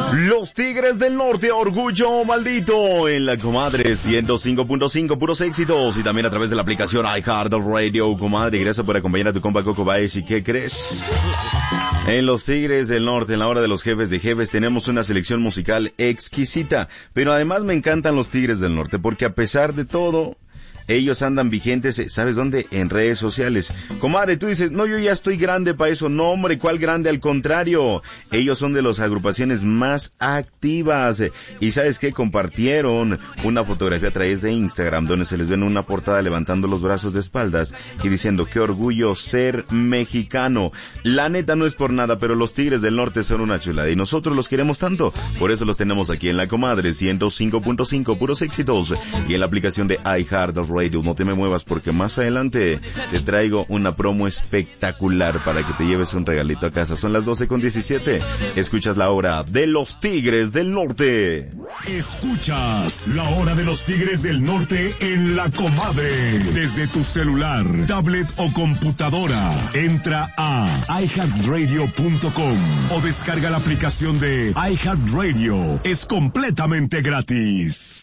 Los Tigres del Norte, orgullo maldito, en la comadre 105.5, puros éxitos, y también a través de la aplicación iHeartRadio, comadre. Gracias por acompañar a tu compa Coco Baez. ¿Y qué crees? En los Tigres del Norte, en la hora de los jefes de jefes, tenemos una selección musical exquisita, pero además me encantan los Tigres del Norte, porque a pesar de todo, ellos andan vigentes, ¿sabes dónde? En redes sociales. Comadre, tú dices, no, yo ya estoy grande para eso. No, hombre, ¿cuál grande? Al contrario, ellos son de las agrupaciones más activas. Y ¿sabes qué? Compartieron una fotografía a través de Instagram donde se les ven una portada levantando los brazos de espaldas y diciendo, qué orgullo ser mexicano. La neta no es por nada, pero los Tigres del Norte son una chulada y nosotros los queremos tanto. Por eso los tenemos aquí en la comadre 105.5, puros éxitos, y en la aplicación de iHeartRadio. No te me muevas porque más adelante te traigo una promo espectacular para que te lleves un regalito a casa. Son las 12:17. Escuchas la hora de los Tigres del Norte. Escuchas la hora de los Tigres del Norte en la comadre. Desde tu celular, tablet o computadora. Entra a iHeartRadio.com o descarga la aplicación de iHeartRadio. Es completamente gratis.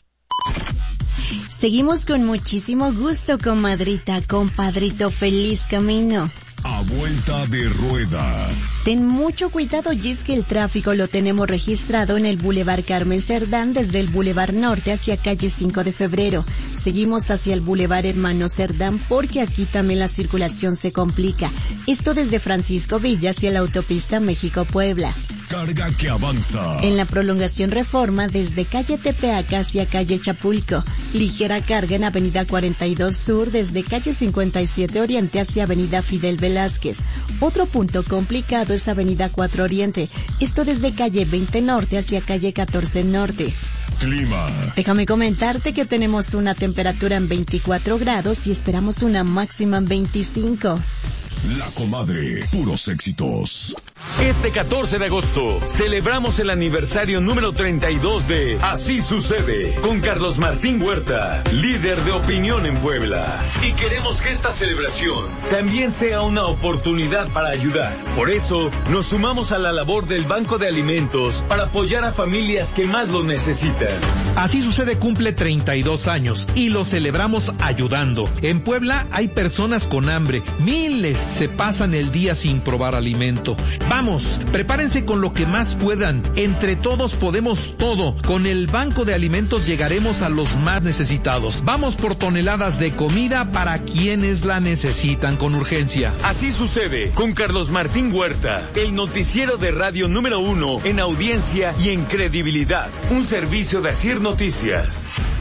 Seguimos con muchísimo gusto, comadrita, compadrito, feliz camino. A vuelta de rueda. Ten mucho cuidado, y es que el tráfico lo tenemos registrado en el Boulevard Carmen Cerdán desde el Boulevard Norte hacia calle 5 de Febrero. Seguimos hacia el Boulevard Hermano Cerdán porque aquí también la circulación se complica. Esto desde Francisco Villa hacia la autopista México-Puebla. Carga que avanza. En la prolongación Reforma desde calle Tepeaca hacia calle Chapulco. Ligera carga en avenida 42 Sur desde calle 57 Oriente hacia avenida Fidel Velázquez. Otro punto complicado es avenida 4 Oriente. Esto desde calle 20 Norte hacia calle 14 Norte. Clima. Déjame comentarte que tenemos una temperatura en 24 grados y esperamos una máxima en 25. La comadre, puros éxitos. Este 14 de agosto celebramos el aniversario número 32 de Así Sucede con Carlos Martín Huerta, líder de opinión en Puebla. Y queremos que esta celebración también sea una oportunidad para ayudar. Por eso nos sumamos a la labor del Banco de Alimentos para apoyar a familias que más lo necesitan. Así Sucede cumple 32 años y lo celebramos ayudando. En Puebla hay personas con hambre, miles se pasan el día sin probar alimento. Vamos, prepárense con lo que más puedan. Entre todos podemos todo. Con el Banco de Alimentos llegaremos a los más necesitados. Vamos por toneladas de comida para quienes la necesitan con urgencia. Así Sucede con Carlos Martín Huerta, el noticiero de radio número 1 en audiencia y en credibilidad. Un servicio de Asir Noticias.